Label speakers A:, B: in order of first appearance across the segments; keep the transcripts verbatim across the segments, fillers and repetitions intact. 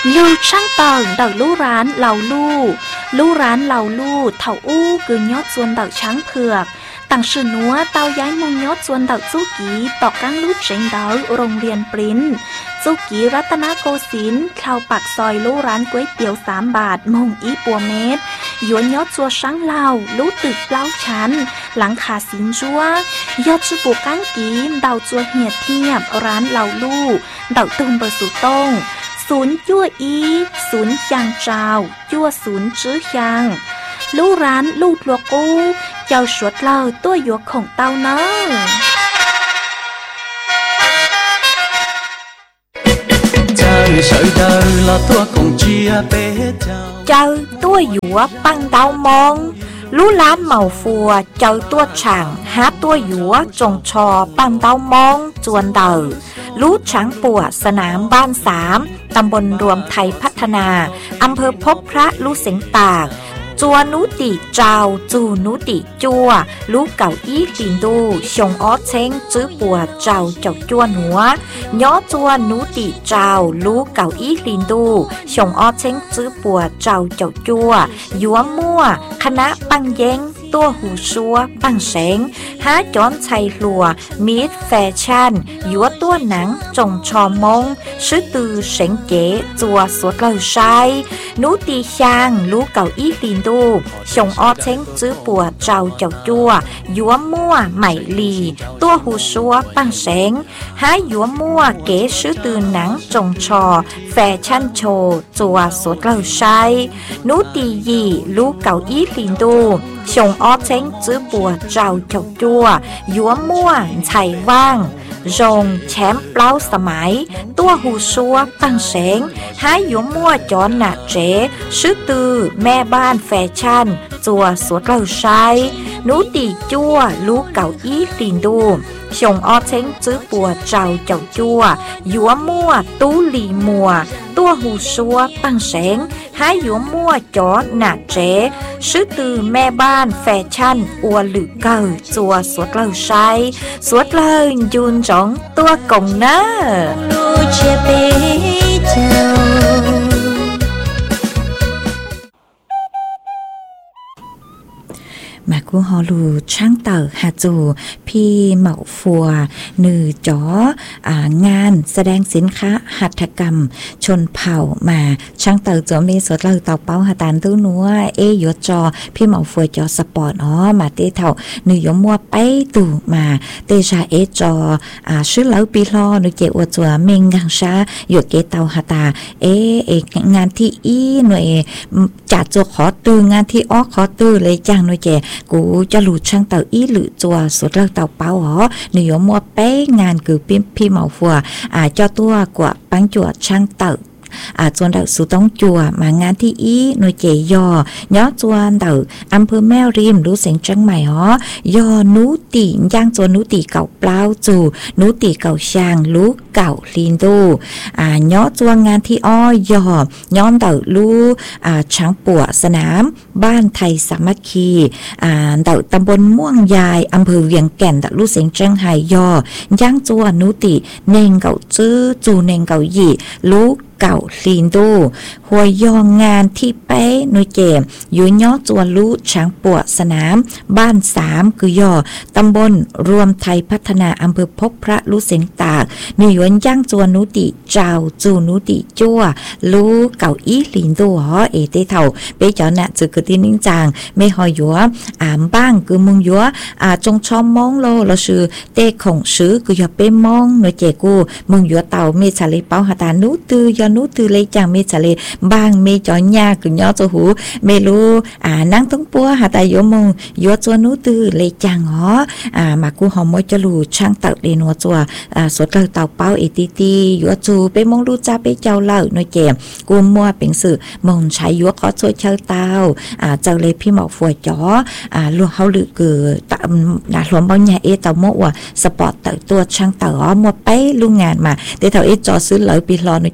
A: ลูช่างเต่งเต่าลู่ร้านเหล่าลู่ลู่ร้านเหล่าลู่เถ่าอู้กือยอดส่วนเต่าช้างเผือกต่างชื่อนัวเต่าย้ายมงยอดส่วนเต่าจู้กีตอกกั้งลู่เจงเต่าโรงเรียนปริ้นจู้กีรัตนโกสินทร์เข้าปักซอยลู่ร้านก๋วยเตี๋ยวสามบาทมงอีปัวเม็ดหยวนยอดจัวช้างเหล่าลู่ตึกเล้าชั้นหลังขาสินจัวยอดชื่อปูกั้งกีเต่าจัวเหียดเทียบร้านเหล่าลู่เต่าตุ้มเบอร์สุต้งศูนย์ยั่วอีศูนย์ยางเจ้ายั่วศูนย์จื้อยางลู่ร้านลู่ลัวกู้เจ้าสวดเล่าตัวหยวกของเต้าเนอเจ้าตัวหยวกปังเต้ามองลู่ร้านเหมาฟัวเจ้าตัวช่างหาตัวหยวกจงชอปังเต้ามองจวนเต่าลู่ช้างปัวสนามบ้านสามตำบลรวมไทยพัฒนาอำเภอพบพระลู่เสียงตากจัวนุติเจ้าจูนุติจัวลู่เก่าอี้ลินดูชงอ้อเช้งจื้อปัวเจ้าเจ้าจัวหนัวย้อจัวนุติเจ้าลู่เก่าอี้ลินดูชงอ้อเช้งจื้อปัวเจ้าเจ้าจัวยัวมั่วคณะปังเย้งตัวหูชัวปังเสงหาจอนชัยลัวมีดแฟชั่นยัวตัวหนังจงชอมงชื่อตือเสงเก๋จัวสวดเลอชัยนุตีชางลู่เก่าอี้ลินดูชงอ้อเช้งจื้อปัวเจ้าเจ้าจัวยัวมั่วใหม่ลีตัวหูชัวปังเสงหายัวมั่วเก๋ชื่อตือหนังจงชอแฟชั่นโชจัวสวดเลอชัยนุตียีลู่เก่าอี้ลินดูชงอ้อเช้งจื้อปัวเจ้าเจ้าจัวยัวมั่วไฉว่างรงแชมป์เปล่าสมัยตัวหูชัวปังเสงหายัวมั่วจอนหนาเจ๋ชื่อตือแม่บ้านแฟชั่นจัวสวดเลอชัยนุตีจัวลู่เก่าอี้ลินดูชงอ้อเช้งจื้อปัวเจ้าเจ้าจัวยัวมั่วตู้หลีมัวตัวหูชัวปังเสงหายัวมั่วจอหนาเจ๋ชื่อตือแม่บ้านแฟชั่นอัวหลือเก่าจัวสวดเลอชัยสวดเลอยุนจงตัวกงเนอมากูฮอลูช่างเต่าหาจูพี่เหมาฟัวนือจ๋ออ่างานแสดงสินค้าหัตถกรรมชนเผ่ามาช่างเต่าจ๋อมีสดเลอเต่าเป้าหาตานตู้นัวเอยอจอพี่เหมาฟัวจอสปอร์ตอ๋อมาเตเท่านือยมัวไปตู่มาเตชาเอจออ่าชื่อเลาปีลอนือเจอวจัวเมงกังชาอยู่เกเต่าหาตาเอเองานที่อีหน่วยจัดจขอตืองานที่อ้อขอตือเลยจ้างหน่วยเจกูจะหลุดช่างเต่าอี้หรือจัวสุดเลิกเต่าเป้าหรอหนูยมัวเป้งานคือพี่พี่เหมาฟัวอ่าเจ้าตัวกว่าปังจัวช่างเต่าอาจวนเดาสุต้องจัวมางานที่อีหน่วยเจยอย่อจวนเดาอำเภอแม่ริมรู้เสียงจังใหม่หอยอนุติย่างจวนนุติเก่าเปล่าจูนุติเก่าช่างรู้เก่าลินดูอ่าย่อจวนงานที่อ้อยอย่อเดารู้อ่าช้างปัวสนามบ้านไทยสามัคคีอ่าเดาตำบลม่วงยายอำเภอเวียงแก่นเดารู้เสียงจังไห้ย่อย่างจวนนุติเนงเก่าจื้อจูเนงเก่าหยี่รู้เก่าลินดูหัวยองงานที่เป๊ะหน่วยเจมอยู่ย่อจวนรู้ช้างปัวสนามบ้านสามคือย่อตำบลรวมไทยพัฒนาอำเภอพบพระรู้เสียงตากหน่วยวนย่างจวนนุติเจ้าจูนุติจั่วรู้เก่าอีลินดูหอเอเตเท่าเป๊ะจอน่ะจือคือที่นิ่งจางไม่หอยยัวอามบ้างคือมึงยัวอ่าจงชอมมองโลเราชื่อเตของซื้อคืออย่าเป้มองหน่วยเจกูมึงยัวเต่าเมชาลีเป้าหาตานุตือยนุตือเลยจังเมชาลีบางเมจอยาคือย่อจะหูเมรู้อ่านั่งต้องปัวหาตายมงยัวจวนนุตือเลยจังอ๋ออ่ามากูหอมมอยจะรู้ช่างเต่าเดนัวจัวอ่าสดเลยเต่าเป้าเอตีตียัวจูไปมองรู้จ้าไปเจ้าเล่าหน่วยเจมกูมัวเป็นสื่อมองใช้ยัวขอช่วยเชิญเต่าอ่าเจ้าเลยพี่หมอกฝวยจ๋ออ่าลวงเขาหรือเกิดตามน่ะหลวงบ่ใหญ่เอเต่าโมว่าสปอร์ตเต่าตัวช่างเต่าอ๋อมัวไปลุงงานมาแต่เต่าเอจอซื้อเลยปีรอหน่วยเจมไม่หอ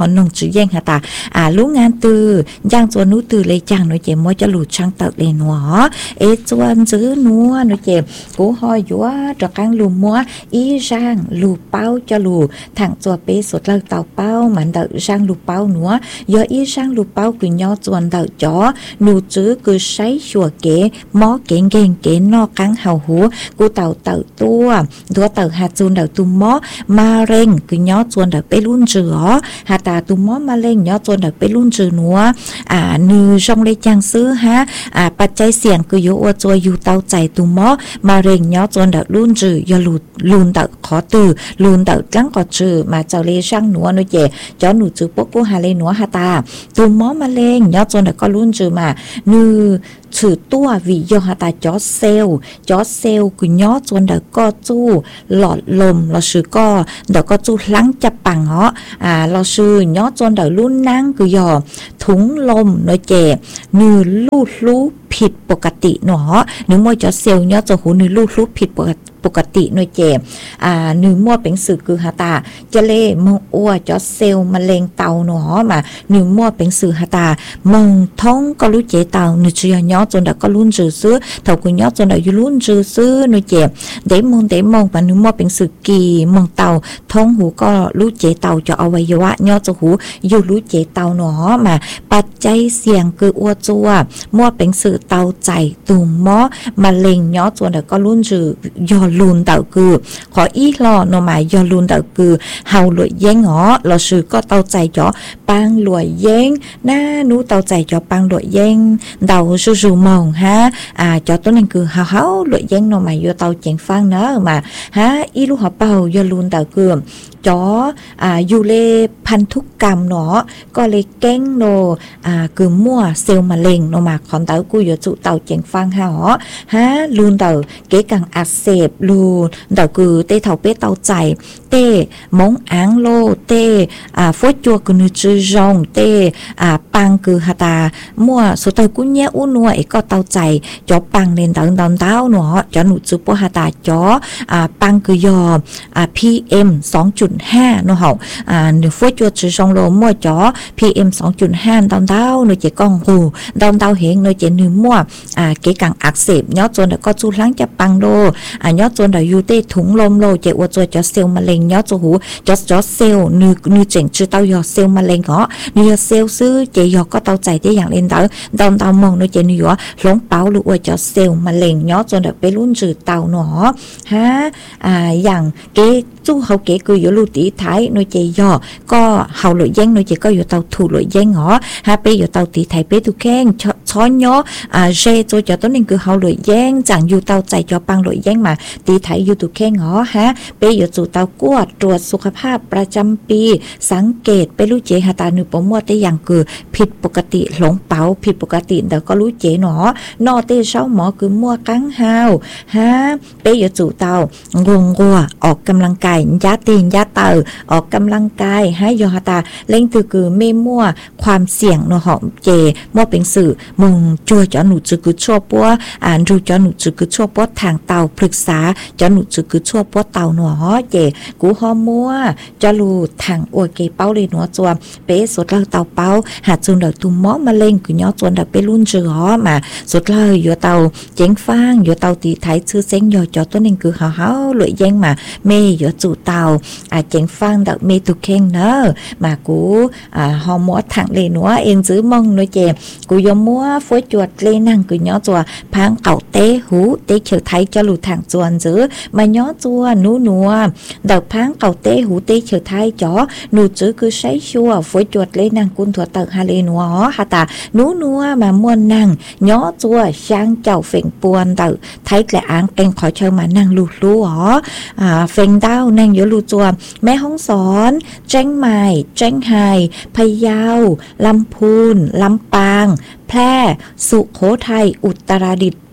A: อนนงจื้อแย่งหาตาอ่ารู้งานตือย่างจวนนู้ตือเลยจังหน่อยเจมัวจะหลุดช่างเตะเลยหนัวเอจวนจื้อนัวหน่อยเจกูหอยยัวตะกังลูมัวอีช่างลูเป้าจะลูทางจัวเปสุดเลิกเตาเป้าเหมือนเตอช่างลูเป้าหนัวยออีช่างลูเป้ากุญยอจวนเตอจ๋อหนูจื้อคือใช้ชัวเก๋หมอเก่งเก่งเก๋นอกกังเห่าหูกูเตาเตอตัวตัวเตอหาจูนเตอตุหมอมาเร่งกุญยอจวนเตอไปรุ่นจื้อหาตาตุหมอมาเร่งยอจวนเตอไปรุ่นจื้อหนัวอ่านือช่องเลยจังซื้อฮะอ่าปัจจัยเสี่ยงคือโยอจัวอยู่เตาใจตุหมอมาเร่งยอจวนเตอรุ่นจื้อยอลุดลุนเตอขอตือลุนเตอจังก็จื้อมาเจ้าเลช่างหนัวหนูเจจอหนูจื้อปกกูหาเลยหนัวหาตาตุหมอมาเร่งยอจวนเตอก็รุ่นจื้อมานือถือตัววิยอหาตาจอเซลจอเซลกุญยอจวนเดอก็จู้หลอดลมเราชื่อก็เดอก็จู้ลังจะปังเหาะอ่าเราชื่อยอจวนเดอรุ่นนั่งกุยอถุงลมเนเจนือลูดลูผิดปกติเนาะนึกมวยจอเซลยอจะหูนือลูดลูผิดปกติปกติหน่วยเจ็บอ่าหนึ่งมั่วเป็นสื่อคือหาตาจะเล่มองอ้วจอเซลมะเร็งเตาหนอมาหนึ่งมั่วเป็นสื่อหาตามองท้องก็รู้เจเตาหนึ่งเชียย้อจนเด็กก็ลุ้นจื้อซื้อเท่าคุณย้อจนเด็กอยู่ลุ้นจื้อซื้อหน่วยเจ็บเดมองเดมองปะหนึ่งมั่วเป็นสื่อกีมองเตาท้องหูก็รู้เจเตาจะอวัยวะย้อจะหูอยู่รู้เจเตาหนอมาปัจจัยเสี่ยงคืออ้วจัวมั่วเป็นสื่อเตาใจตุ่มหม้อมะเร็งย้อจนเด็กก็ลุ้นจื้อยอลุนเต่าคือขออีหลอโนมายยอลุนเต่าคือเฮาหลวยเย้งอ๋อเราชื่อก็เต่าใจจ่อปังหลวยเย้งหน้านูเต่าใจจ่อปังหลวยเย้งเต่าสู้ๆมองฮะอ่าจ่อตัวนั้นคือเฮาเฮาหลวยเย้งโนมายยอเต่าเจ๋งฟังเนอะมาฮะอีลูกหัวเป่ายอลุนเต่าคือจ่ออ่าอยู่เลพันธุกรรมเนาะก็เลยเก้งโนอ่าคือมั่วเซลล์มะเร็งโนมาคอนเต่ากูอยู่จุเต่าเจ๋งฟังฮะอ๋อฮะลุนเต่าเก๋กังอักเสบลูเต่าคือเต้เท่าเป้เต่าใจเต้มงอังโลเต้อ่าฟวดจัวคือนึจื้อจงเต้อ่าปังคือหาตามั่วสุดเต่ากูเนี้ยอุ้นนัวเอก็เต่าใจจ่อปังเล่นเต่าเต่าเต่าเนาะจ่อหนูจุปหาตาจ่ออ่าปังคือยออ่า พี เอ็ม สองจุดห้า เนาะเฮาอ่าหนูฟวดจัวจื้อจงโลมั่วจ่อ พี เอ็ม สองจุดห้า เต่าเต่าหนูเจกองหูเต่าเต่าเหงหนูเจหนูมั่วอ่าเก๋กังอักเสบย้อจนก็จูหลังจะปังโลอ่าย้อจนเดอยู่เต้ถุงลมโลเจอวจจอเซลมะเร็งย้อจูหูจอจอเซลนือนือเจ๋งจื้อเต้ายอเซลมะเร็งเหาะนือเซลซื้อเจยอก็เต้าใจได้อย่างเล่นเต้าเต้าเต้ามองหนูเจนือหลงเป้าหรือว่าจอเซลมะเร็งย้อจนเดไปรุ่นจื้อเต้าหนอฮะอ่าอย่างเก๋จู้เฮาเก๋คืออยู่ลูตีท้ายหนูเจยอก็เฮาหลุยแย่งหนูเจก็อยู่เต้าถูหลุยแย่งเหาะฮะไปอยู่เต้าตีไทยไปตุแข้งช้อนย้ออ่าเจโจจอต้นนึงคือเฮาหลุยแย่งจังอยู่เต้าใจจอปังหลุยแย่งมาตีไทยอยู่ตุแข้งเหาะฮะไปอยู่สู่เต้ากวดตรวจสุขภาพประจำปีสังเกตไปรู้เจหาตาหนูปมัวได้อย่างคือผิดปกติหลงเป๋าผิดปกติแต่ก็รู้เจหนอนอเต้เช้าหมอคือมัวกังหาวฮะไปอยู่สู่เต้างงงัวออกกำลังกายยาตีนยาเตอออกกำลังกายให้ยอหาตาเล่งตือคือไม่มั่วความเสี่ยงเนาะหอมเจมั่วเป็นสื่อมึงช่วยจอหนูจือคือชั่วปัวอ่านรู้จอหนูจือคือชั่วปัวทางเตาปรึกษาจอหนูจือคือชั่วปัวเตาหนอเจกูฮอมัวจอลูทางอวเกเป้าเลยหนัวจวมเป๊สุดเลยเตาเป้าหาจุนเดตุมอมะเร็งกูย้อจวนเดไปรุ่นจือหอมาสุดเลยอยู่เตาเจ๋งฟางอยู่เตาตีไทยชื่อเซ็งยอจอตัวนึงคือเฮาเฮาหลุยแย่งมาเมย์อยู่จู่เตาอ่าเจ๋งฟางเดเมตุเข่งเนอมากูอ่าฮอมัวทางเลยหนัวเองซื้อมองหน่วยเจกูยอมัวฟวยจวดเลยนั่งกูย้อจัวพังเก่าเต้หูเต้เขียวไทยจอลูทางจวนซื้อมาย้อจัวนูนัวเดาพังเก่าเต้หูเต้เขียวไทยจ๋อหนูจื้อคือใช้ชัวฟวยจวดเลยนั่งกุนถั่วเติงฮาเลนัวอ๋อฮาตานูนัวมาม่วนนั่งย้อจัวช่างเจ้าเฟ่งปวนเติไทยแกละอ่างเองขอเชิญมานั่งลูลูอ๋ออ่าเฟ่งดาวนั่งอยู่ลูจัวแม่ห้องสอนแจ้งใหม่แจ้งไฮพะเยาลำพูนลำปางแพร่สุโขทัยอุตรดิตถ์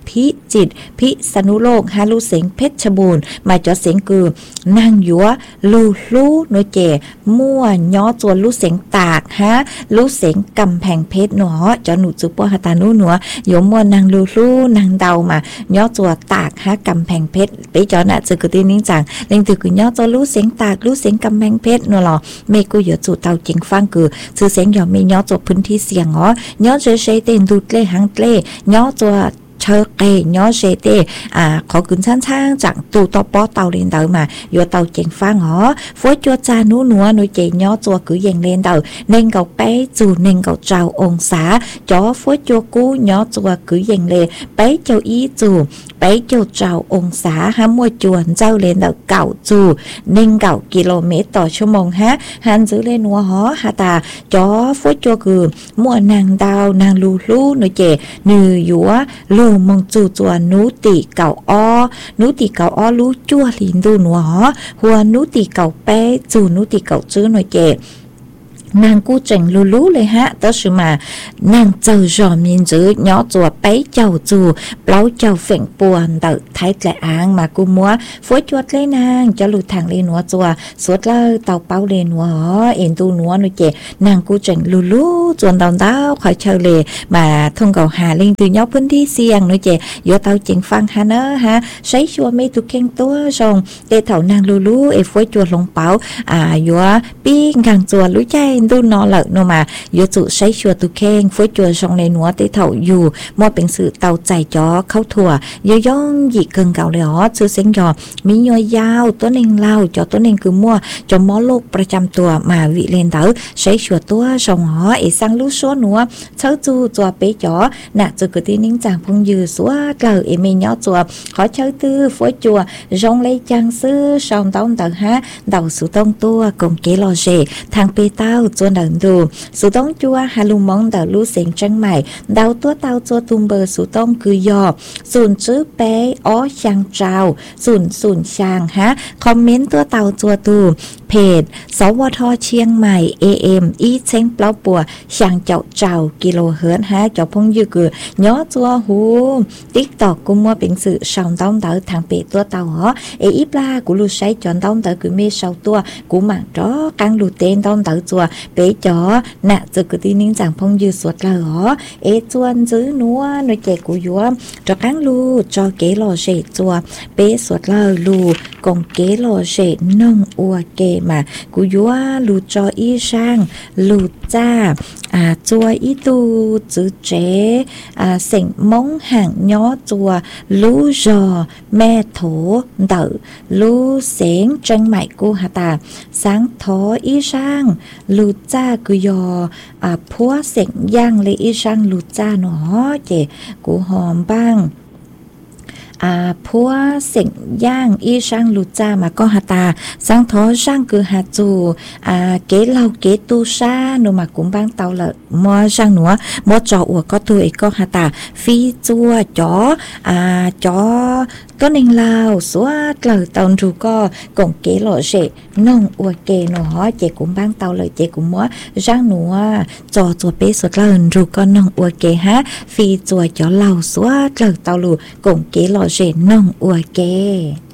A: พิจิตรพิษณุโลกฮาลูเสงเพชรบูรณ์มาจอเสียงคือนางยัวลูลูโนเจมั่วย้อจวนลูเสียงตากฮะลูเสียงกำแพงเพชรหนอจอหนูจุปหตานุหนัวยมมัวนางลูลูนางเดามาย้อจวตากฮะกำแพงเพชรไปจอน่ะจึกกตีนิ่งจังเล่งตือคือย้อจอลูเสียงตากลูเสียงกำแพงเพชรหนอหรอเมกูเหยอจุเตาจิงฟังคือชื่อเสียงยอมีย้อจวพื้นที่เสียงอ๋อย้อเฉยๆเต้นดูดเล่หังเล่ย้อจวเชเกย้อเชเตอ่าขอขึ้นช่างๆจากตูตอปอเตาเรียนเตามาโยเตาเจงฟังอ๋อฟัวจัวจานูหนัวหน่วยเจย้อจัวกือเย็นเรียนเตาเน่งเกาเป้จูเน่งเกาเจ้าองศาจ่อฟัวจัวกูย้อจัวกือเย็นเลยเป้เจ้าอีจูเป้เจ้าเจ้าองศาห้ามวยจวนเจ้าเรียนเตาเก่าจูเน่งเก่ากิโลเมตรต่อชั่วโมงฮะหันซื้อเลยนัวหอฮาตาจ่อฟัวจัวกือมัวนางดาวนางลูลูหน่วยเจนือยัวลูมงจูจวนนูติเก่าอ้อนูติเก่าอ้อรู้จั่วลินดูหนัวหัวนูติเก่าเป้จูนูติเก่าจื้อหน่อยเจนางกู้เจ๋งรู้ๆเลยฮะแต่是มานางเจ้าจอมินจื้อย้อจัวไปเจ้าจูเปล่าเจ้าเฝ่งปวนเตอไทยแกละอ่างมากูมัวฝวยจวดเลยนางจะหลุดทางเลนัวจัวสวดเลยเต่าเป้าเลนัวเอ็นตูนัวหน่อยเจนางกู้เจ๋งรู้ๆจวนดาวดาวคอยเชลเลยมาท่องเก่าหาลิงตือย้อพื้นที่เสี่ยงหน่อยเจโยเต่าเจ๋งฟังฮะเนอะฮะใช้ชัวไม่ตุกเข่งตัวชงเตะเถ่านางรู้ๆเอฝวยจวดลงเป้าอ่ายัวปิ้งกางจวนรู้ใจดูนอเหลกโนมาโยจุใช้ชัวตุเข่งฟุ้ยจัวชงในหัวเตเถ่าอยู่มัวเป็นสื่อเตาใจจ้อเข้าถั่วยย่องหยิกเกิงเก่าเลยอ๋อชื่อเสียงยอมีย่อยยาวตัวหนึ่งเล่าจอตัวหนึ่งคือมั่วจอมอโลกประจำตัวมาวิเลนเตอใช้ชัวตัวชงอ๋อเอซังลูชัวหนัวเช้าจูจัวเปจ่อน่ะจะกตินิ่งจางพงยือสัวเกลเอเมย่อจัวขอเช้าตื้อฟุ้ยจัวจงเลยจังซื้อชองต้นเตอฮะเดาสุต้องตัวกงเกลอเจทางเปเต้าจวนดูสุต้องจัวฮาลุมองเดาลูเสียงจังใหม่เดาตัวเตาจัวตุมเบอร์สุต้องคือยอศูนย์จื้อเป๊อ้อช่างเจ้าศูนย์ศูนย์ช่างฮะคอมเมนต์ตัวเตาจัวตูเพจสวทเชียงใหม่ เอ เอ็ม อีเช้งเปล่าปัวช่างเจ้าเจ้ากิโลเฮิรตซ์ฮะเจ้าพงยืคือย้อจัวหูติ๊กตอกกูมัวเป็นสื่อช่องต้องเตาทางเปตัวเตาหอเออีปลากูรู้ใช้จอนต้องเตาคือเมย์เชาตัวกูหมั่นจ้อกังลูเต้นต้องเตาจัวเป๊จ่อน่ะจะกตินิ่งจังพงยืสวดละหรอเอจวนจื้อนัวหน่วยเจกูยัวจอกังลูจอเกลอเชจัวเป๊สวดละลูกงเกลอเชน้องอัวเกมากูยัวลูจออีช่างลูจ้าอ่าจัวอีตูจื้อเจอ่าเสียงมงห่างย้อจัวลูจอแม่โถเดอลูเสียงจังใหม่กูหาตาสังโถอีช่างลูจ้ากูยออ่าพัวเสียงย่างเลยอีช่างลูจ้าหนอเจกูหอมบ้างอ่าพัวเสียงย่างอีช่างลูจ้ามาก็หาตาสังโถช่างคือหาจูอ่าเกเหล่าเกตูชาหนูมากุ้มบ้างเตาละมัวช่างหนัวมัวจออัวก็ตัวเอกก็หาตาฟีจัวจ๋ออ่าจ๋อก็หนึ่งลาวสวดเหล่าเตาจูก็กงเกหล่อเจน้องอัวเกหนอเจกุ้มบ้างเตาเลยเจกุ้มมัวช่างหนัวจอจัวเป๊สวดเหล่าจูก็น้องอัวเกฮะฟีจัวจ๋อเหล่าสวดเหล่าเตาลูกงเกหล่อเจน้องอัวเก